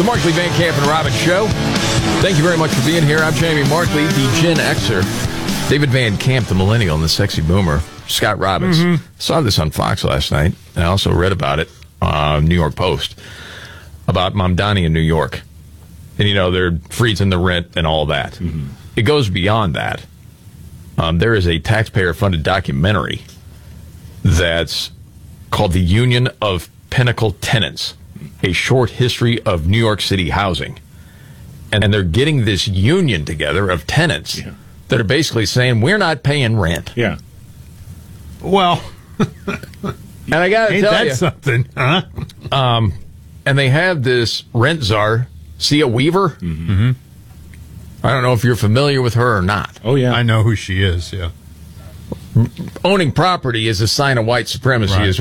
Markley, Van Camp, and Robbins Show. Thank you very much for being here. I'm Jamie Markley, the Gen Xer. David Van Camp, the millennial and the sexy boomer. Scott Robbins. Saw this on Fox last night, and I also read about it on New York Post about Mamdani in New York. And, they're freezing the rent and all that. It goes beyond that. There is a taxpayer-funded documentary that's called The Union of Pinnacle Tenants, a short history of New York City housing. And they're getting this union together of tenants that are basically saying, we're not paying rent. Yeah. Well, and I got to tell you, something, huh? And they have this rent czar, Sia Weaver. I don't know if you're familiar with her or not. Oh, yeah. I know who she is, yeah. Owning property is a sign of white supremacy, Right.